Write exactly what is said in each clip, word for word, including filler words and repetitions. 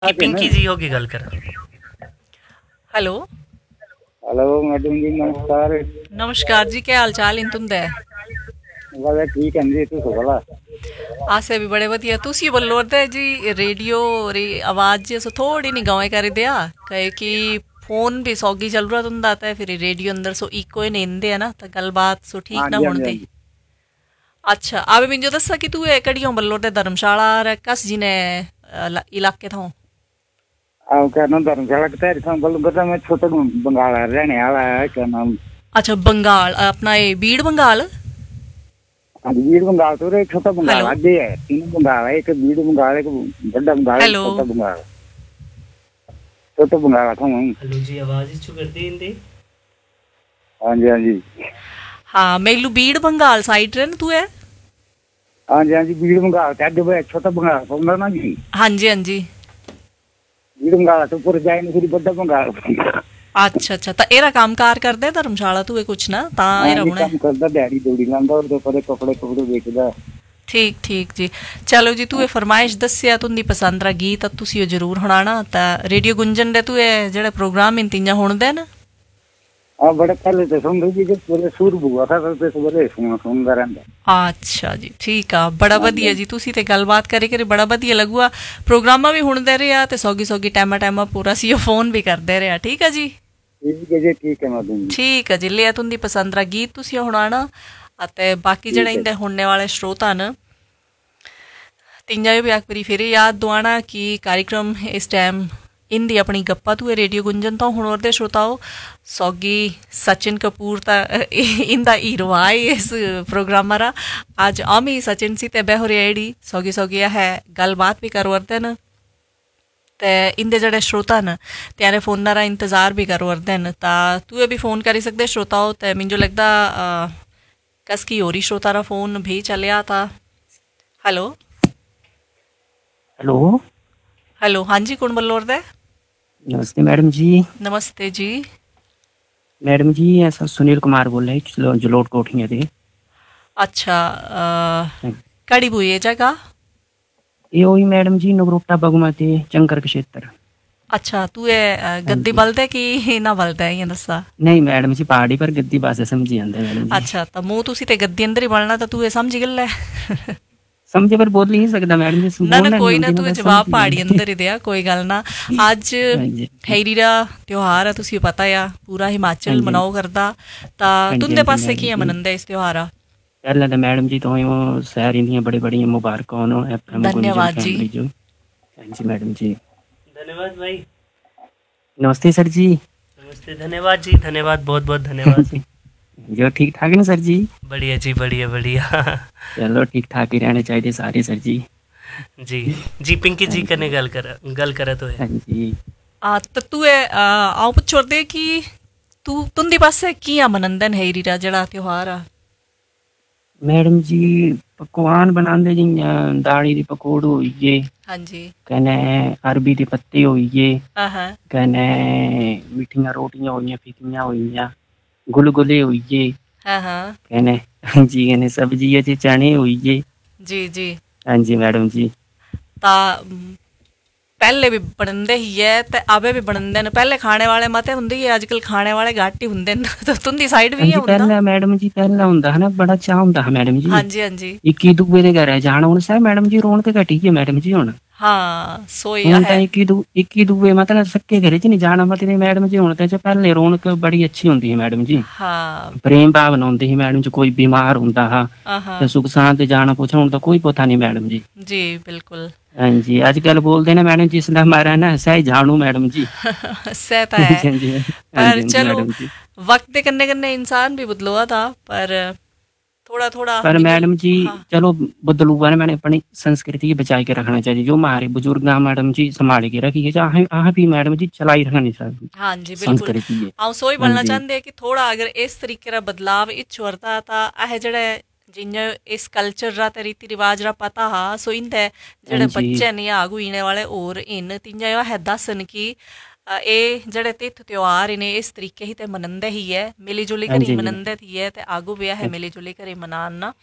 की पिंकी जी होगी गल कर। हेलो। हेलो मैडम जी नमस्कार। नमस्कार जी, क्या हाल चाल इन तुंदे? बस ठीक है जी, तुस भला? आसे भी बड़े वधिया। तुसी बोलो ते जी रेडियो री आवाज जी सो थोड़ी नी गाँव करी दिया कहे कि फोन भी सौगी चल रहा तुंदा ते फिर रेडियो अंदर सो इको ही नेंदे है ना तो गल बात सो ठीक हाँ ना जी हाँ होने जी हाँ दी। जी। अच्छा आवे मिंजो दसा कि तू कड़ियों बोलो ते धर्मशाला रे कस जी ने अ, इलाके थो? आओ क्या नाम धर्मशाला के तहरी था बोल बता, मैं छोटे बंगाल रहने वाला है, क्या नाम? अच्छा बंगाल, अपना ये बीड़ बंगाल। हाँ जी, बीड़ बंगाल तो एक छोटा बंगाल हेलो। आगे है, तीन बंगाल है, एक बीड़ बंगाल, एक बड़ा बंगाल, एक हेलो। छोटा बंगाल। छोटा बंगाल था मैं। हेलो जी आवाज इच्छू कर दी इंदी। हाँ जी हाँ जी। हाँ मेलू बीड़ बंगाल साइड रे न तू है? हाँ जी हाँ जी, बीड़ बंगाल के आगे वो छोटा बंगाल पड़ता ना जी। हाँ जी हाँ जी। बीड़ बंगाल तो ऊपर जाए नहीं, फिर बड़ा बंगाल। अच्छा अच्छा तो एरा काम कार कर दे धर्मशाला तू कुछ ना ता हाँ एरा जी, हुने। काम करता, दिहाड़ी दौड़ी लांदा और परे कपड़े कपड़े बेचदा। ठीक ठीक जी। चलो जी तू फरमाइश दसिया तुंदी पसंद रा गीत तुसी जरूर हुनाना ता रेडियो गुंजन दे तू जेड़े प्रोग्राम इन तियां हुनदे न। हाँ बड़े पहले तो सुन रही थी, जब पहले शुरू हुआ था तो पहले सुन सुनता रहता। अच्छा जी ठीक आ, बड़ा हाँ जी वधिया जी तुसी ते गलबात करे करे बड़ा वधिया लगुआ। प्रोग्रामा भी हुनदे रहा ते सौगी सौगी टैमा टैमा पूरा सी फोन भी करदे रहा। ठीक है जी। ठीक है जी, ठीक है मैडम जी। ठीक है जी, लिया तुंदी पसंद रा गीत तुसी हुनाना अते बाकी जेड़े ठीक है इंदे हुनने वाले श्रोता न तिंजा भी एक बारी फिर याद दुआना कि कार्यक्रम इस टाइम इंदी अपनी गप्पा तू रेडियो गुंजन तो हुन और दे श्रोताओ सौगी सचिन कपूर ता इंदा हीरो आए इस प्रोग्राम रा। आज आमी सचिन सी ते बेहोरे एडी सौगी सौगी है गलबात भी करो वर्दे न ते इंदे जड़े श्रोता न त्यारे फोन रा इंतजार भी करो वर्दे न ता तू भी फोन करी सकदे श्रोताओ ते मिंजो लगदा कस की होरी श्रोता रा फोन भी चलिया था। हेलो। हेलो। हेलो हाँ जी कौन बोल रहा है? नमस्ते मैडम जी। नमस्ते जी। मैडम जी ऐसा सुनील कुमार बोल रहे हैं जलोट कोठियाँ से। अच्छा अ, कड़ी बुई है जगह? ये वही मैडम जी नगरोटा बगमती चंकर क्षेत्र। अच्छा तू ये हाँ गद्दी जी। बलदे कि ना बलदे ये दसा? नहीं मैडम जी पहाड़ी पर गद्दी भाषा समझी जाते मैडम जी। अच्छा तो मुंह तुसी ते गद्दी अंदर ही बोलना तो तू ये समझ गल है। समझे पर बोल नहीं सकता मैडम जी, ना ना बोलना नहीं कोई ना आती ना, तू ये बस जवाब समझी पहाड़ी जाते। अंदर ही दिया कोई गल ना। आज हाँ जी हैरी रा त्योहार है तुसी पता या पूरा हाँ हिमाचल जी मनाओ करदा ता हाँ जी हाँ तुंदे जी पासे मैडम कियां जी। मनंदे इस त्योहार? पहले तो मैडम जी तो वो सारी दियाँ बड़ी बड़ी मुबारक हो एफएम गुंजन धन्यवाद जी। फैमिली जो। हाँ जी मैडम जी। धन्यवाद भाई। नमस्ते सर जी। नमस्ते धन्यवाद जी, धन्यवाद बहुत बहुत धन्यवाद। जो ठीक ठाक है ना सर जी? बढ़िया जी बढ़िया बढ़िया। चलो ठीक ठाक ही रहने चाहिए सारे सर जी। जी जी पिंकी हाँ जी कने जी गल कर गल करे तो है। हाँ जी आ तो तू ये आओ पुछोड़ दे कि तू तुंदी पासे कियां मनंदे न हैरी रा जेड़ा त्योहार आ? मैडम जी पकवान बनाते जियां दाली दी पकौड़ होइए, हाँ जी। कन्नै अरबी दी पत्ते होइए, आहा। कन्नै मिट्ठियां रोटियां होइयां, फिक्कियां होइयां, गुलगुले होइए, हाँ हाँ। कन्नै हाँ जी कन्नै सब्जिया च चने होइए। जी जी। हाँ जी मैडम जी। ता म, पहले भी बनते ही है ते आवे भी बनते न। पहले खाने वाले मते हुंदे ही अजकल खाने वाले घट ही हुंदे न। तो तुंदी साइड हाँ भी जी है हुंदा? पहला मैडम जी पहला हुंदा हा ना, बड़ा चाऽ हुंदा हा मैडम जी। हाँ जी हाँ जी। इक्की दुए दे घरै जाना, हुण सर मैडम जी रौनक घटी है मैडम जी हुण। हाँ सोई ਹੁਣ ਤਾਂ है। ਇੱਕੀ ਦੂ ਇੱਕੀ ਦੂਏ ਮਤਲਬ ਸੱਕੇ ਘਰੇ ਚ ਨਹੀਂ ਜਾਣਾ ਮਤਲਬ ਮੈਡਮ ਜੀ। ਹੁਣ ਤੇ ਚ ਪਹਿਲੇ ਰੌਣਕ ਬੜੀ ਅੱਛੀ ਹੁੰਦੀ ਹੈ ਮੈਡਮ ਜੀ। हाँ। ਪ੍ਰੇਮ ਭਾਵਨਾ ਹੁੰਦੀ ਸੀ ਮੈਡਮ ਜੀ। ਕੋਈ ਬਿਮਾਰ ਹੁੰਦਾ ਹਾਂ आहा। ਤੇ ਸੁਖ ਸਾਂਦ ਤੇ ਜਾਣਾ ਪੁੱਛਣਾ, ਹੁਣ ਤਾਂ ਕੋਈ ਪਤਾ ਨਹੀਂ ਮੈਡਮ जी। जी बिल्कुल। ਹਾਂਜੀ ਅੱਜ ਕੱਲ ਬੋਲਦੇ ਨੇ मैडम जी इसका हमारा ना सही जानू मैडम जी। सहता हाँ है। जी हाँ पर जी चलो मैडम जी। वक्त के कन्ने कन्ने इंसान भी बदलुआ था पर थोड़ा थोड़ा पर मिंजो। मैडम जी हाँ। चलो बदलूगा ना, मैंने अपनी संस्कृति बचा के रखना चाहिए। जो हमारे बुजुर्ग मैडम जी संभाल के रखी है, चाहे आह भी मैडम जी चलाई रखनी चाहिए हाँ जी बिल्कुल। संस्कृति है। आऊं सोई हाँ बोलना जी चाहते हैं कि थोड़ा अगर इस तरीके रा बदलाव इच वरता था अह जड़े जिन्हें इस कल्चर रा ते रीति रिवाज रा पता हा सो इंदे हाँ जड़े जी बच्चे ने आगू इने वाले और इन तिंजा यो है दसन कि अ, ए जड़े तिथ त्योहार इन्हें इस तरीके ही ते मनंदे ही है मिली जुली हाँ कर ही जी हाँ जी मनंदे थी है ते आगू भी है हाँ मिली जुली कर ही मनाना।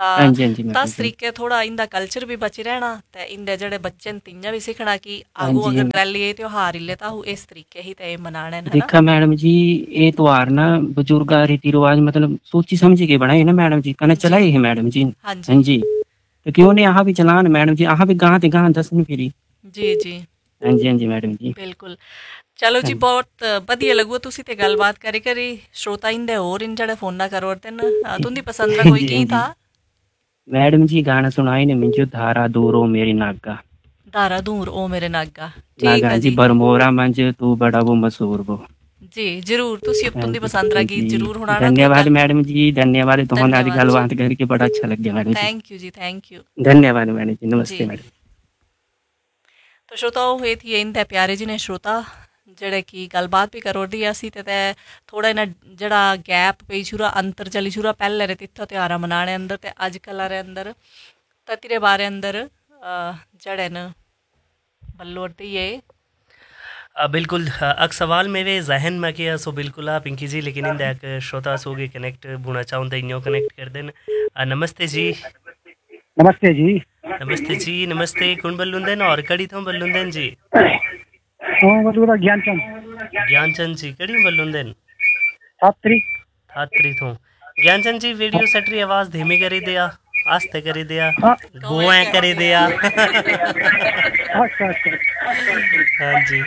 हाँ जी हाँ जी मैडम दस जी तरीके थोड़ा इंदा कल्चर भी बची रहना ते इंदे जेह्ड़े बच्चे न तियां भी सिक्खना कि हाँ आगू जी अगर रैली त्योहार इल्ले तां इस तरीके ही ते मनाने न, है ना। देखा मैडम जी ये त्योहार ना बुजुर्ग रीति रिवाज मतलब सोची समझी के बनाए ना मैडम जी कने जी चलाए है मैडम जी। हाँ हाँ जी जी तो क्यों नहीं आह भी चलान मैडम जी आह भी गां ते गां दसनी फिरी। जी जी हाँ जी हाँ जी मैडम जी। बिल्कुल। चलो हाँ जी बहुत वधिया लगुआ तुसी ते गल्लबात करी करी श्रोता इंदे होर इन जेह्ड़े फोना करवरदे न तुंदी पसंद दा हाँ कोई जी हाँ गीत जी आ मैडम जी गाना सुनाई ने मिंजो धारा दूरो मेरी नागा। धारा दूर ओ मेरे नागा ठीक नागा है जी जी बरमोरा मंज तू बड़ा वो मशहूर वो। जी जरूर तुसी अब हाँ तुंदी जी पसंद दा हाँ गीत जी जरूर हुनाना तुए धन्यवाद गल मैडम जी धन्यवाद तुमने आज धन्यवाद जी गलबात करके बड़ा अच्छा लग गया madam ji. Thank you ji thank you धन्यवाद मैडम जी जी। नमस्ते मैडम। तो श्रोताओ ਇਹ थी इंदे प्यारे जी ने श्रोता ਜਿਹੜੇ ਕਿ ਗੱਲਬਾਤ ਵੀ ਕਰੋਰਦੀ ਅਸੀਂ ਤੇ ਤੇ ਥੋੜਾ ਇਹਨਾਂ ਜਿਹੜਾ ਗੈਪ ਪਈ ਛੁਰਾ ਅੰਤਰ ਚਲੀ ਛੁਰਾ ਪਹਿਲੇ ਰੇ ਤਿੱਥਾ ਤਿਉਹਾਰਾ ਮਨਾਣੇ ਅੰਦਰ ਤੇ ਅੱਜ ਕੱਲ੍ਹ ਰੇ ਅੰਦਰ ਤਤੀਰੇ ਬਾਰੇ ਅੰਦਰ ਜਿਹੜੇ न बल्लोरती ये आ, बिल्कुल आ, अक सवाल मेरे जहन में किया सो बिल्कुल आप पिंकी जी लेकिन इन एक श्रोता सोगे कनेक्ट बुना चाहूँ तो इन्हों कनेक्ट कर देन। आ, नमस्ते जी। नमस्ते जी। नमस्ते जी नमस्ते कौन बल्लुंदन और कड़ी थो बल्लुंदन जी हाँ बल्लूदा ज्ञानचंद ज्ञानचंद जी कड़ी बल्लुंदन छात्री थात्री थो। ज्ञानचंद जी वीडियो सेटरी आवाज़ धीमी करी दिया आस्ते करी दिया हाँ बुआ करी दिया अच्छा अच्छा हाँ जी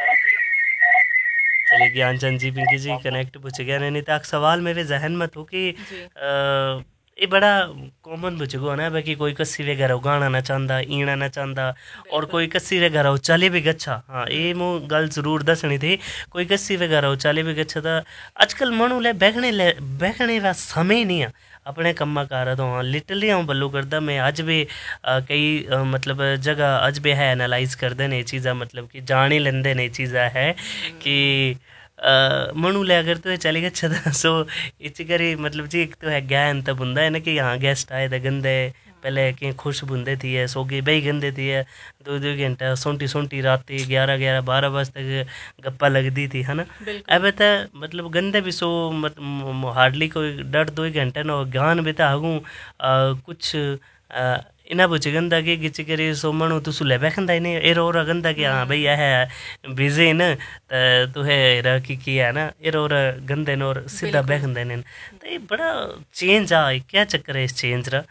चलिए ज्ञानचंद जी पिंकी जी कनेक्ट पूछ गया नहीं तो सवाल मेरे जहन में तो कि जी अ, ये बड़ा कॉमन पूछ गो ना बाकी कोई कस्सी वे घर गाना ना चाहता ईना ना चाहता और कोई कस्सी वे घर चले भी गच्छा। हाँ ये मु गल जरूर दसनी थी कोई कस्सी वे घर चले भी गच्छा था अजकल मनु ले बैठने ले बैठने का समय नहीं है अपने कम्मा कार तो हाँ लिटरली अऊं बल्लू करदा मैं अज भी अ, कई अ, मतलब जगह अज भी है एनालाइज करदे ने चीज़ा मतलब कि जान ही लेंदे ने चीज़ा है कि मनु ले अगर तो चले गए छदा सो इच करी मतलब जी एक तो है ज्ञान तब हुंदा है ना कि यहाँ गेस्ट आए थे गंदे पहले कि खुश बुंदे थी है सोगे बही गंदे थी है दो दो घंटा सोंटी सोंटी राती ग्यारह ग्यारह बारह बजे तक गप्पा लगती थी है ना। अब तो मतलब गंदे भी सो मत हार्डली कोई डर दो ही घंटे ना ज्ञान भी तो आगू कुछ आ, इना बुझ गंदा कि गिच करी सो मनु तुसु ले बैखंदा ही नहीं एरो और गंदा कि हाँ भाई है बिजी न त तुहे रा की की है ना एरो और गंदे न और सीधा बैखंदा नहीं तो ये बड़ा चेंज आ क्या चक्कर है इस चेंज रा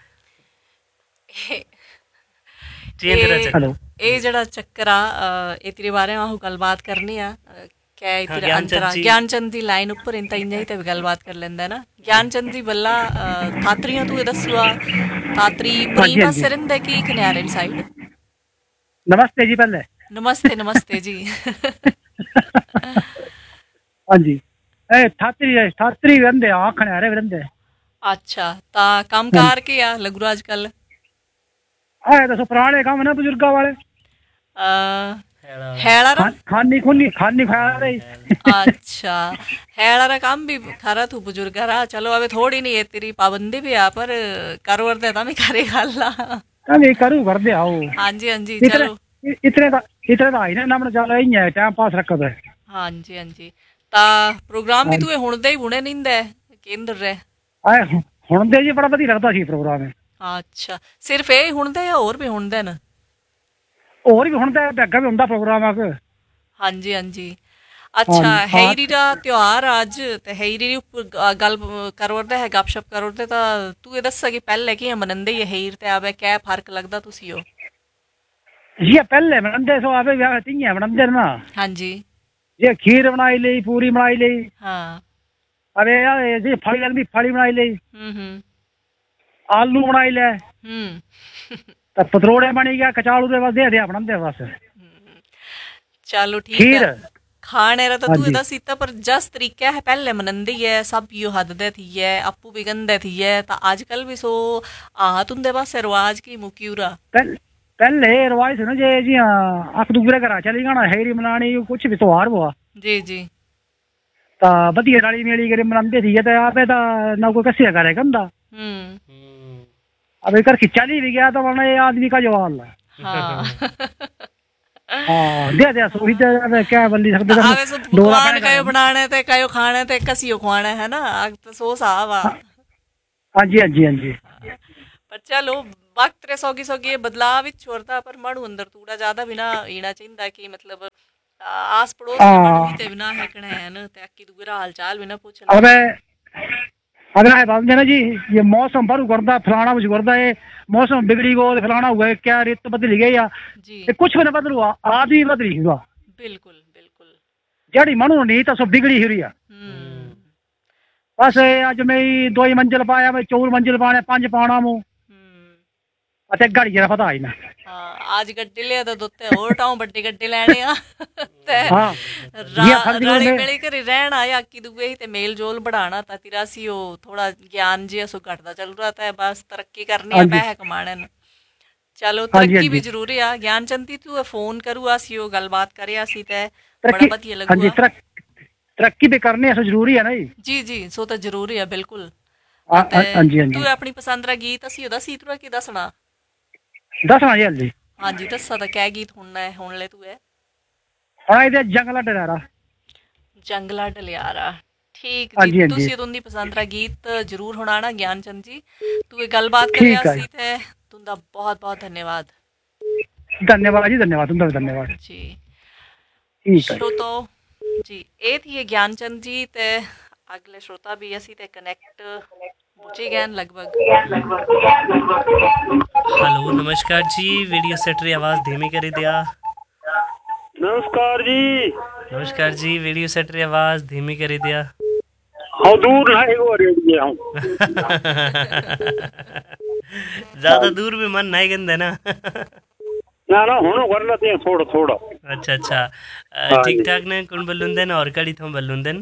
चेंज रा चक्कर हेलो ਇਹ ਜਿਹੜਾ ਚੱਕਰ ਆ ਇਹ ਤੇਰੇ ਬਾਰੇ ਮੈਂ ਗੱਲਬਾਤ ਕਰਨੀ ਆ क्या हाँ, इतने ज्ञानचंद अंतरा जी। ज्ञानचंद दी लाइन ऊपर इंता इंजा ही ते गलबात कर लेंदा है ना ज्ञानचंद दी बल्ला थात्रियां तू दसुआ थात्री हाँ जी, प्रीमा हाँ जी। सिरंदे की कन्यारे साइड नमस्ते जी पहले नमस्ते नमस्ते जी हाँ जी ए छात्री छात्री रंदे आखने आ रहे रंदे अच्छा ता काम कार के आ लगू आजकल आए तो सो पुराने काम है ना बुजुर्गा वाले हैड़ा रा खान- खानी खुनी खानी खा रही अच्छा हैड़ा रा काम भी खरा तू बुजुर्ग रा चलो अबे थोड़ी नहीं है तेरी पाबंदी भी आ पर कर वरदे ता मैं करे गल्ला अभी करूँ कर दे आओ हाँ जी हाँ जी इतने चलो इतने का इतने का ही ना नमन चल रही है टाइम पास रखा है हाँ जी हाँ जी ता प्रोग्राम भी तू हुण दे ही बुने नींद है केंद्र रे आए हुन दे जी बड़ा ਵਧੀਆ ਲੱਗਦਾ ਸੀ ਪ੍ਰੋਗਰਾਮ ਹੈ अच्छा सिर्फ ਇਹ ਹੁਣ ਦੇ ਜਾਂ ਹੋਰ ਵੀ ਹੁਣ ਦੇ ਨੇ ਹੋਰ ਵੀ ਹੁਣ ਤਾਂ ਅੱਗਾ ਵੀ ਹੁੰਦਾ ਪ੍ਰੋਗਰਾਮ ਆ ਕੇ ਹਾਂਜੀ ਹਾਂਜੀ ਅੱਛਾ ਹਾਂ। ਹੈਰੀ ਦਾ ਤਿਉਹਾਰ ਅੱਜ ਤੇ ਹੈਰੀ ਦੀ ਉੱਪਰ ਗ- ਗੱਲ ਕਰਵਰਦਾ ਹੈ ਗੱਪਸ਼ਪ ਕਰਵਰਦੇ ਤਾਂ ਤੂੰ ਇਹ ਦੱਸ ਕਿ ਪਹਿਲੇ ਕੀ ਮਨੰਦੇ ਇਹ ਹੈਰ ਤੇ ਆਵੇ ਕਿਆ ਫਰਕ ਲੱਗਦਾ ਤੁਸੀਂ ਉਹ ਜੀ ਪਹਿਲੇ ਬਣਦੇ ਸੋ ਆਵੇ ਵਿਆਹ ਤੀਆਂ ਬਣਦੇ ਨਾ ਹਾਂਜੀ ਜੇ ਖੀਰ ਬਣਾਈ ਲਈ ਪੂਰੀ ਬਣਾਈ ਲਈ ਹਾਂ ਅਰੇ ਯਾਰ ਜੀ ਫਲੀ ਲੱਗਦੀ ਫਲੀ ਬਣਾਈ ਲਈ ਹੂੰ ਹੂੰ ਆਲੂ ਬਣਾਈ ਲੈ ਹੂੰ ਤਾਂ ਪਤਰੋੜੇ ਬਣੀ ਗਿਆ ਕਚਾਲੂ ਦੇ ਬਸ ਦੇ ਦੇ ਬਣਦੇ ਬਸ चलो ठीक खीर है खाने रा तो हाँ तू जी। ਇਹਦਾ ਸੀਤਾ ਪਰ ਜਸ ਤਰੀਕਾ ਹੈ ਪਹਿਲੇ ਮਨੰਦੀ ਹੈ ਸਭ ਯੋ ਹੱਦ ਦੇ ਥੀ ਹੈ ਆਪੂ ਵੀ ਗੰਦੇ ਥੀ ਹੈ ਤਾਂ ਅੱਜ ਕੱਲ ਵੀ ਸੋ ਆਹ ਤੁੰਦੇ ਪਾਸੇ ਰਿਵਾਜ ਕੀ ਮੁਕਿਉਰਾ ਪਹਿ- ਪਹਿਲੇ ਰਵਾਇਤ ਸੀ ਨਾ ਜੇ ਜੀ ਅੱਖ ਦੂਰੇ ਘਰਾਂ ਚਲੀ ਜਾਣਾ ਹੈਰੀ ਮਨਾਣੀ ਕੁਛ ਵੀ ਤਿਉਹਾਰ ਹੋਆ ਜੀ ਜੀ ਤਾਂ ਵਧੀਆ ਰਲੀ ਮਿਲੀ ਕੇ ਮਨਾਉਂਦੇ ਸੀ ਤੇ ਆਪੇ ਤਾਂ ਨਾ ਕੋਈ ਕਸਿਆ ਕਰੇ ਕੰਦਾ ਹੂੰ अबे कर खिंचाली भी गया तो वरना ये आदमी का जवाल है हाँ हाँ दे दे सोही दे दे क्या बल्ली सकते ਤਾਂ ਆਵੇ ਸੋ ਪਕਵਾਨ ਕਇਓ ਬਣਾਣੇ ਤੇ ਕਇਓ ਖਾਣੇ ਤੇ ਕਸੀਓ ਖਵਾਣਾ ਹੈ ਨਾ ਆਗ ਤਾਂ ਸੋ ਸਾਵਾ हाँ जी हाँ जी हाँ जी पर चलो वक्त रे सौगी सौगी बदलाव विच छोड़ता पर मानू अंदर थोड़ा ज्यादा भी ना ईना चाहिदा कि मतलब आ, आस पड़ोस के मानू भी ते भी ना है कने है न ते अक्की दूसरा हाल चाल भी ना पूछना अबे अगर है बात ना जी ये मौसम बरू करदा फलाना कुछ करदा है मौसम बिगड़ी गो फलाना हुआ है क्या रेत बदल गई या जी ये कुछ भी ना बदल हुआ आदमी बदली हुआ बिल्कुल बिल्कुल जड़ी मनु नहीं तो सब बिगड़ी हुई है हम्म बस अज मैं दो ही मंजिल पाया मैं चौर मंजिल पाने पांच पाना मु हम्म अते गाड़ी जरा पता ही ना हाँ आज गड्डी लिया तो दोते होर टाऊ बड्डी गड्डी लैने आ ते हाँ ये फर्क राली में मिली कर रहना या की दुए ही ते मेल जोल बढ़ाना ता तिरासी ओ थोड़ा ज्ञान जी सो घटदा चल रहा था बस तरक्की करनी है पैसे कमाने न चलो हाँ जी, हाँ तरक्की भी जी। जरूरी है ज्ञान चंदी तू फोन करू आसी ओ गलबात करे आसी ते बड़ा तरक्की बढ़िया हाँ जी लगुआ तरक- तरक्की भी करने ऐसा जरूरी है ना जी जी जी सो तो जरूरी है बिल्कुल हाँ ते हाँ जी हाँ तू जी अपनी पसंद रा गीत असी ओदा सी तू की दसना दसना जी हल्ली हाँ जी दसा ता क्या गीत हुनना है हुन ले तू है हाँ ये जंगला डरारा जंगला डलियारा ठीक हाँ जी जी, हाँ जी। तुसी तुंदी पसंद रा गीत जरूर हुनाना ज्ञान चंद जी तू ये गलबात ठीक कर है। सी ते तुंदा बहुत बहुत धन्यवाद धन्यवाद जी धन्यवाद तुम धन्यवाद जी ठीक है श्रोतो जी ए थी ये ज्ञान चंद जी ते अगले श्रोता भी असी ते कनेक्ट पहुंचे गए न लगभग हेलो नमस्कार जी वीडियो सेट री आवाज धीमी करी दिया नमस्कार जी नमस्कार जी वीडियो सेट री आवाज धीमी करी दिया हाँ दूर ना एगो रेडियो हूँ ज्यादा दूर भी मन नहीं गंदे ना ना ना हुनो कर लेते हैं थोड़ा थोड़ा अच्छा अच्छा हाँ ठीक जी। ठाक ने कौन बल्लुंदन और कड़ी थो बल्लुंदन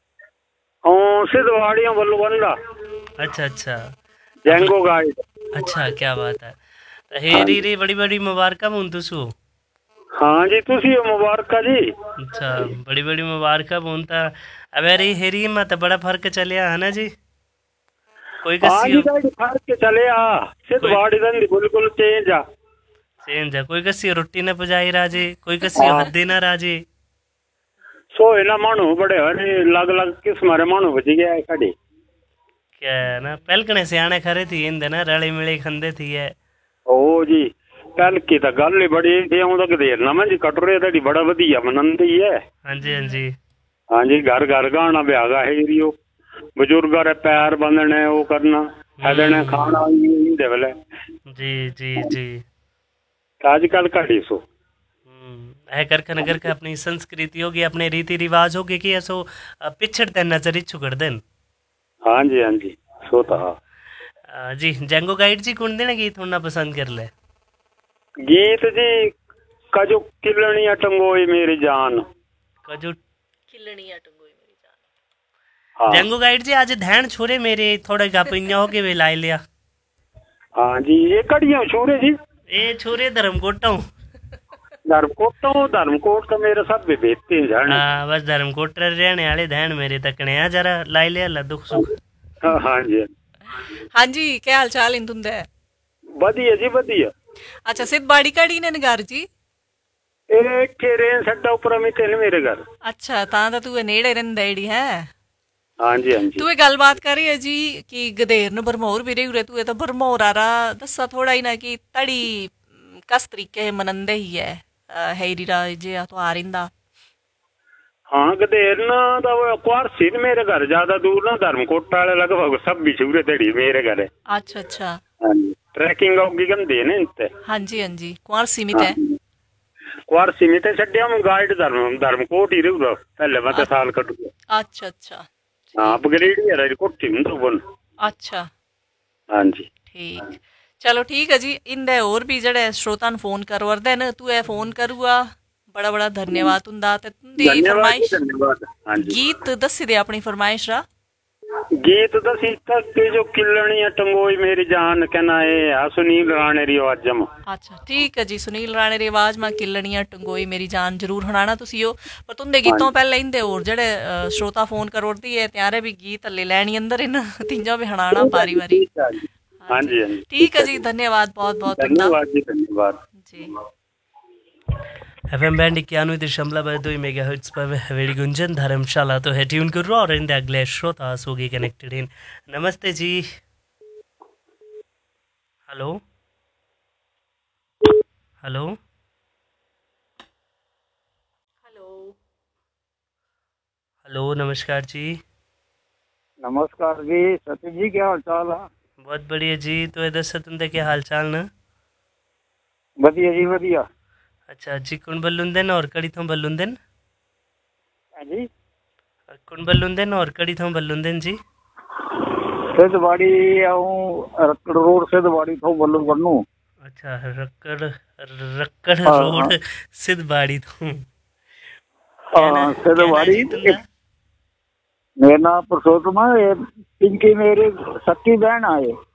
हाँ सिद्धवाड़ियाँ बल्लू बंदा अच्छा अच्छा जैंगो गाइड अच्छा क्या बात है तो हेरी री बड़ी बड़ी मुबारक मुन तुसु हाँ जी तुसी मुबारक जी अच्छा बड़ी बड़ी मुबारक मुनता अब री हेरी में तो बड़ा फर्क चलिया है ना जी कोई हाँ कसी जी गाइड फाड़ के चले आ सिद्धवाड़ी दंदी बिल्कुल चेंज आ सेंजा कोई कसी रोटी न पजाई राजे कोई कसी हाँ। हद्दी न राजे सो इना मानू बड़े हरे अलग अलग किस्म रे मानू बच गया है कड़ी क्या है ना पहलकने सियाने खरे थी इंदे ना रली मिली खंदे थी है ओ जी पहल की तो गल ही बड़ी थी हूं तक देर ना मैं जी कटोरे तड़ी बड़ा वधिया मनंदी है हाँ जी हाँ जी हाँ जी घर घर गाना ब्यागा हेरियो बुजुर्ग रे पैर बंधने वो करना खादने खाना इंदे वेले जी जी जी आजकल कड़ी सो हम्म, है करखन अगर का अपनी संस्कृति होगी अपने रीति रिवाज होगी कि ऐसो अ, पिछड़ते नजर इच्छु कर देन हाँ जी हाँ जी सो तो हाँ अ, जी जंगो गाइड जी कौन देना गीत होना पसंद कर ले गीत जी कजो किलनी अटंगोई मेरी जान कजू खिलनिया टंगोई मेरी जान हाँ जंगो गाइड जी आज ध्यान छोरे मेरे थोड़े गप इन्या हो के वे लाई लिया हाँ जी ये कड़ियाँ छोरे जी ए छोरे धर्मकोट हूँ धर्मकोट तो धर्मकोट तो मेरे सब भी बेचते हैं जाने हाँ बस धर्मकोट रहने वाले ध्यान मेरे तकने आ जरा लाई लिया ला दुख सुख हाँ हाँ जी हाँ जी क्या हाल चाल इन तुंदे वधिया जी वधिया अच्छा सिद्ध बाड़ी काड़ी ने नगार जी एक के रेन सट्टा ऊपर में तेन मेरे घर अच्छा तां ता तू नेड़े रहिंदा ईड़ी है हाँ जी हाँ जी तू ये गलबात कर रही है जी कि गदेर न भरमौर भी रही तू तो भरमौर आ रहा दसा थोड़ा ही ना कि तड़ी अम, कस तरीके मनंदे ही है अ, हैरी रा जे तो आ रिंदा हाँ गदेर ना तो कुआर सिर मेरे घर ज्यादा दूर ना धर्मकोट वाले लगभग सब भी छूरे तेड़ी मेरे घर है अच्छा अच्छा हाँ जी ट्रैकिंग होगी गंदे ने इनते हाँ जी हाँ जी कुंवर सीमित है कुआर सीमित छड्डिया मैं गाइड धर्म धर्मकोट ही रहूगा पहले मैं तो साल कटू अच्छा अच्छा हाँ अपग्रेड ही है कोठी में तो बन अच्छा हाँ जी ठीक चलो ठीक है जी इंदे और भी जड़े श्रोता न फोन करवरदे न तू ए फोन करूआ बड़ा बड़ा धन्यवाद तुंदा ते तुंदी धन्यवाद जी, फरमाइश धन्यवाद हाँ जी गीत दस्सी दे अपनी फरमाइश रा गीत दसी तक के जो किलनी टंगोई मेरी जान कहना है आ सुनील राणे री आवाजम अच्छा ठीक है जी सुनील राणे री आवाज में किलनियां टंगोई मेरी जान जरूर हणाना तुसियो पर तुंदे गीतों पहले इंदे और जड़े अ, श्रोता फोन करोड़दी है त्यारे भी गीत ले लैनी अंदर इन तींजा भी हणाना बारी बारी हाँ जी हाँ जी ठीक है जी धन्यवाद बहुत बहुत तुंदा धन्यवाद जी धन्यवाद जी एफएम बैंड इक्यानवे दशमलव दो मेगा हर्ट्ज पर वेड़ी गुंजन धर्मशाला तो है ट्यून करो और इन अगले श्रोता होगी कनेक्टेड इन नमस्ते जी हेलो हेलो हेलो हेलो नमस्कार जी। नमस्कार जी सतीश जी, क्या हाल चाल है? बहुत बढ़िया जी। तो ये दस तुंदे क्या हाल चाल न? बढ़िया जी बढ़िया। अच्छा जी, कुण बल्लुंदन और कड़ी थों बल्लुंदन? हाँ जी, कुण बल्लुंदन और कड़ी थों बल्लुंदन जी? सिद्धवाड़ी आऊं रक्कड़ रोड सिद्धवाड़ी तो बल्लू बनू। अच्छा, रक्कड़ रक्कड़ हाँ हाँ रोड सिद्धबाड़ी थों। क्या ना हाँ, क्या ना सिद्धवाड़ी। जी तुंदा? मेरा नाम पुरुषोत्तम है। ये पिंकी मेरी सच्ची बहन है। ये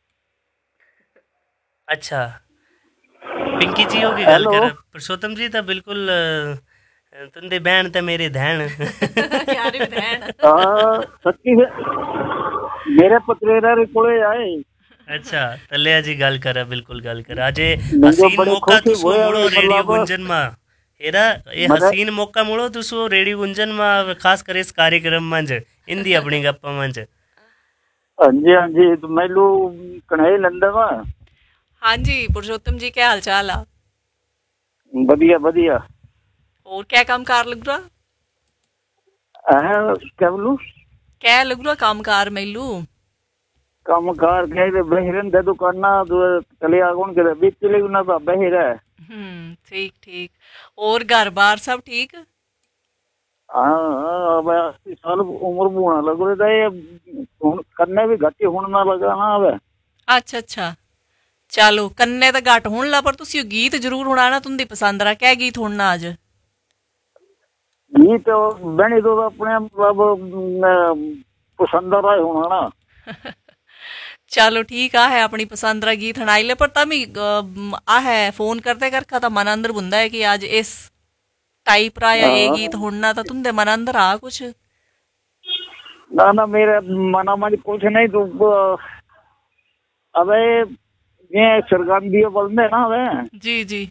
अच्छा, पिंकी जी होगी गल हेलो। कर पुरुषोत्तम जी तो बिल्कुल अ, तुंदे बहन ते मेरे धैन। यार बहन हाँ सच्ची मेरे पत्रेरा रे कोले आए। अच्छा तलिया जी गल करा, बिल्कुल गल करा। अजे मुझे हसीन बड़ी मौका खुशी तुसो हुई मुड़ो है, रेडियो मतलब गुंजन मा। हेरा ये मेरे। हसीन मौका मुड़ो तुसो रेडियो गुंजन मा, खास कर इस कार्यक्रम मंज हिंदी अपनी गप्पा मंज। हाँ जी हाँ जी, तो मैलू कन्हई लंदन में। हाँ जी पुरुषोत्तम जी, क्या हाल चाल आ? बढ़िया बढ़िया। और क्या काम कार लग रहा? है क्या बोलू? क्या लग रहा काम कार मैलू? काम कार के बहिरन दे दुकाना तो चले आगुन के बीच चले ना तो बहिर है। हम्म, ठीक ठीक। और घर बार सब ठीक? हाँ हाँ, अब अस्सी साल उम्र बुना लग रहा था ये। हुन करने भी घटी हुन ना लगा ना अब। अच्छा अच्छा, चलो कन्ने तो घट होन ला, पर तुसी गीत जरूर होना ना तुंदी पसंद रा। क्या गीत होना अज? ये तो बहनी तो अपने मतलब अम, पसंद रहा होना ना। चलो ठीक आ है, अपनी पसंद रा गीत हणाई ले। पर तमी अ, आ है फोन करते कर था मन अंदर बुंदा है कि आज इस टाइप रा या ये गीत हाँ, होना, तो तुंदे मन अंदर आ कुछ? ना ना मेरे मना मन कुछ नहीं तो अ, अबे ये सरगंदी बोलते ना अबे। जी जी।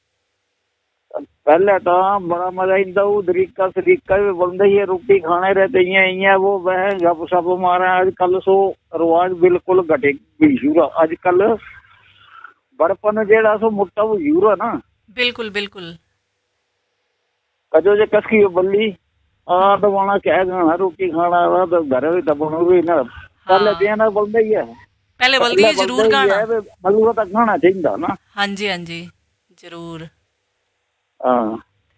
पहले तो बड़ा मजा इंदा तरीका तरीका भी बोलते ये रोटी खाने रहते ये ये वो वह गप सप मारे। आजकल सो रिवाज बिल्कुल घटे बिशूरा। आजकल बड़पन जेड़ा सो मुट्टा वो यूरा ना। बिल्कुल बिल्कुल। कजो जे कसकी बल्ली आ तो वाना क्या खाना रोटी खाना वा तो घर भी तो बनोगी ना। पहले हाँ, दिन बोलते ही है। पहले बल्दी पहले है बोलते जरूर ही गाना। है मलुआ तक खाना चाहिए ना। हाँ जी हाँ जी, जरूर। हाँ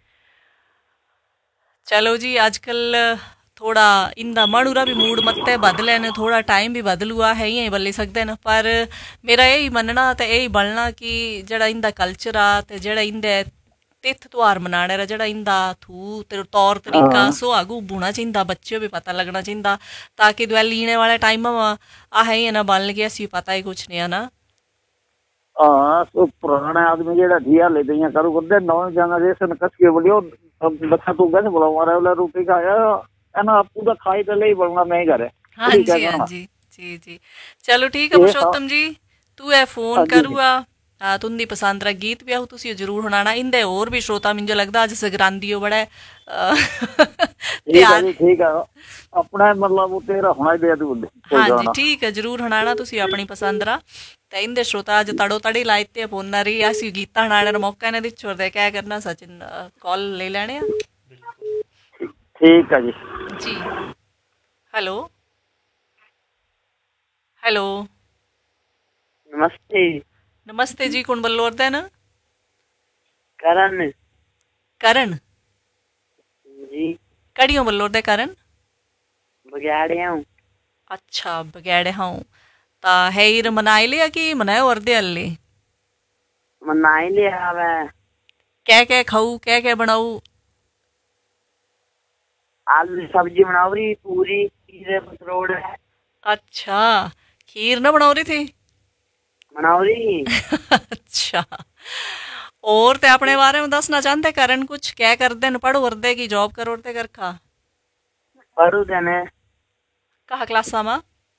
चलो जी, आजकल थोड़ा इंदा माड़ूरा भी मूड मत्ते बदले न, थोड़ा टाइम भी बदलुआ है, यही बदली सकते न। पर मेरा यही मनना ते यही बलना कि जेड़ा इंदा कल्चर आ ते जेड़ा इंदे तिथ त्योहार मनाने रा जेड़ा इंदा थू ते तौर तरीका हाँ सो आगू बुना चाहिदा, बच्चे भी पता लगना चाहिदा, ताकि दुआली आने वाले टाइम में आ है ना बन गया सी पता ही कुछ नहीं है ना। हाँ, तो पुराने आदमी जेड़ा थिया लेते हैं करो करते नौ जनरेशन कस के बोलियो। अब बच्चा तू कैसे बोला हमारा वाला रोटी खाया है ना आपू तो खाई तो ले ही बोलना मैं ही घर है हाँ ठीक है जी हाँ ना। जी, जी जी। चलो ठीक है ये हाँ पुरुषोत्तम जी, तू है फोन हाँ जी। करूआ। आ, तुंदी पसंद रा गीत भी आहू तुसी जरूर सुनाना। इंदे और भी श्रोता मिंजो लगदा अज सगरांदियो बड़ा अ, ठीक है त्यार। जी ठीक है। अपना मतलब वो तेरा होना ही दे तू कोई हाँ जी गाना। ठीक है, जरूर सुनाना तुसी अपनी पसंद रा। ते इंदे श्रोता अज तड़ो तड़ी लाइते फोन ना रही ऐसी गीता हनाने रा मौका ने दिच्छोर दे। क्या करना सचिन, कॉल ले लेने आ। ठीक है जी। जी। Hello hello. नमस्ते। नमस्ते जी, कौन बोल रहे ना? करण करण? जी। कड़ियों बोल रहे करण? बगैड़े हूँ। अच्छा बगैड़े हाँ। ता हेर मनाई लिया कि मनाए वर्दे अल्ले? मनाई लिया आवे। क्या क्या खाऊ, क्या क्या बनाऊ? आलू की सब्जी बनाओ रही, पूरी खीरे पतरोड़ अच्छा, खीर ना बनाओ रही थी? बनाओ रही। अच्छा। और ते अपने बारे में दसना चाहते करण कुछ? क्या करते न, पढ़ वर्दे की जॉब कर वर्दे कर खा? पढ़ू देने कहा क्लासा में?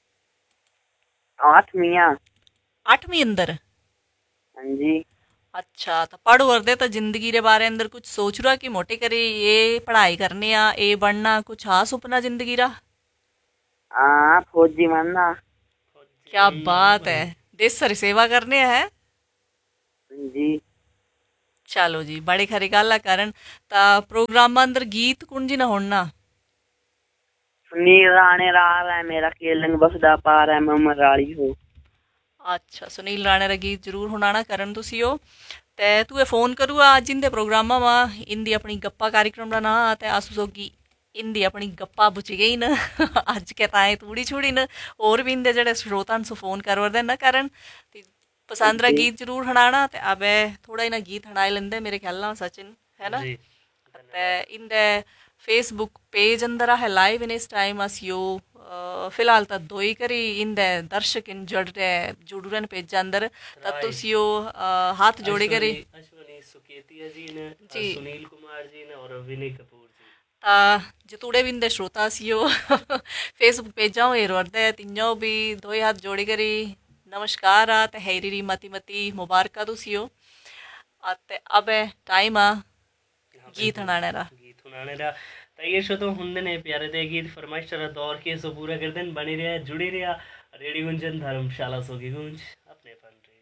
आठ मियाँ। आठवीं अंदर? हाँ जी। अच्छा, तो पढ़ वर्दे तो जिंदगी रे बारे अंदर कुछ सोच रहा कि मोटी करी ये पढ़ाई करनी आ, ये बनना, कुछ हा सुपना जिंदगी रा? हाँ फौजी बनना। क्या बात है, देश सारी सेवा करने है। जी चलो जी बड़ी खरी गल है करन ता प्रोग्राम अंदर गीत कुण जी ना होना सुनील राणे रार है मेरा केलंग बसदा पार है मैं मराली हो। अच्छा सुनील राणे रा गीत जरूर हुनाना करन तुसी ओ ते तू फोन करूआ अज इंदे प्रोग्रामा मा इंदी अपनी गप्पा कार्यक्रम दा ना ते आसू सोगी इंदी अपनी गप्पा बुझ गई न अज के ताए तूड़ी छुड़ी न और भी इंदे जेड़े श्रोता सु फोन करवर दे न करन पसंद रा गीत जरूर हनाना ते अबे थोड़ा इना गीत हनाए लेंदे मेरे ख्याल ना सचिन है ना ते इंदे फेसबुक पेज अंदर है लाइव इन इस टाइम असियो फिलहाल तो दो ही करी इंदे दर्शक इन जुड़ रहे जुड़ूरन पेज अंदर तब तुसियो हाथ जोड़ी करी अश्वनी सुकेतिया जी ने जी सुनील कुमार जी ने और विनय कपूर जी ता जतूड़े भी इंदे श्रोता सियो फेसबुक पेजा ए रोरदे तिन्नो भी दो ही हाथ जोड़ी करी नमस्कार आ ते हैरी मती मती मुबारका तुसियो आते अब टाइम आ गीत हनाने रा गीत सुनाने दा तो ये शो तो हुंदे ने प्यारे दे गीत फरमाइश रा दौर के सो पूरा कर देन बने रहा जुड़े रहा रेडियो गुंजन धर्मशाला सो की गुंज अपने पन रे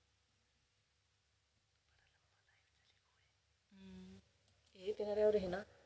ये तेरा रे और है ना